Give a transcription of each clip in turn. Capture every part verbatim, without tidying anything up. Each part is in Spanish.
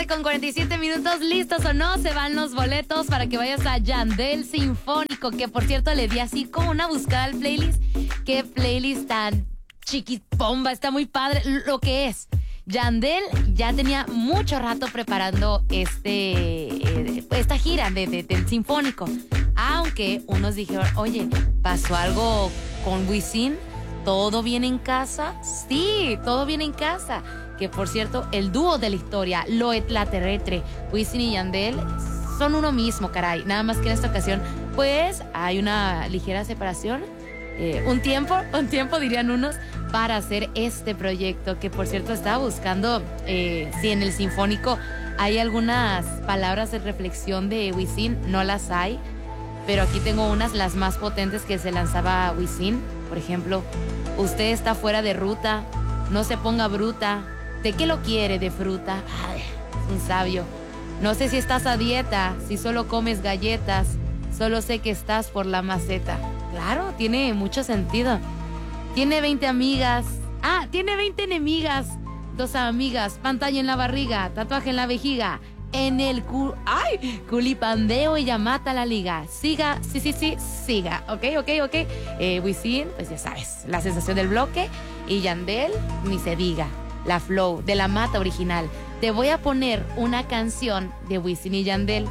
tarde con cuarenta y siete minutos, listos o no, se van los boletos para que vayas a Yandel Sinfónico, que por cierto le di así como una buscada al playlist. Qué playlist tan chiquipomba, está muy padre lo que es. Yandel ya tenía mucho rato preparando este eh, esta gira de, de, del Sinfónico, aunque unos dijeron, oye, ¿pasó algo con Wisin? ¿Todo bien en casa? Sí, todo bien en casa. Que por cierto, el dúo de la historia, lo extraterrestre, Wisin y Yandel, son uno mismo, caray. Nada más que en esta ocasión, pues, hay una ligera separación. Eh, un tiempo, un tiempo dirían unos, para hacer este proyecto. Que por cierto, estaba buscando eh, si en el Sinfónico hay algunas palabras de reflexión de Wisin. No las hay, pero aquí tengo unas, las más potentes que se lanzaba Wisin. Por ejemplo, usted está fuera de ruta, no se ponga bruta. ¿De qué lo quiere? De fruta. Ay, es un sabio. No sé si estás a dieta, si solo comes galletas, solo sé que estás por la maceta. Claro, tiene mucho sentido. Tiene veinte amigas. Ah, tiene veinte enemigas. Dos amigas, pantalla en la barriga, tatuaje en la vejiga. En el cu... ¡Ay! Culipandeo, ella mata la liga. Siga, sí, sí, sí, siga. Ok, ok, ok. Eh, Wisin, pues ya sabes, la sensación del bloque. Y Yandel, ni se diga. La flow de la mata original. Te voy a poner una canción de Wisin y Yandel.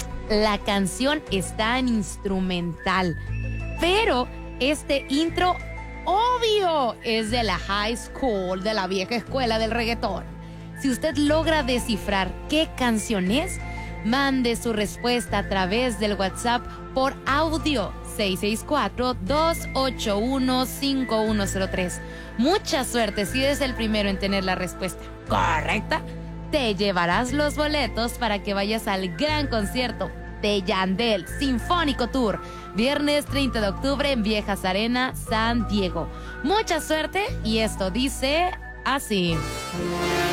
La canción está en instrumental, pero este intro, obvio, es de la high school, de la vieja escuela del reggaetón. Si usted logra descifrar qué canción es, mande su respuesta a través del WhatsApp por audio seis seis cuatro, dos ocho uno, cinco uno cero tres. Mucha suerte si eres el primero en tener la respuesta correcta. Te llevarás los boletos para que vayas al gran concierto de Yandel Sinfónico Tour, viernes treinta de octubre en Viejas Arena, San Diego. Mucha suerte y esto dice así.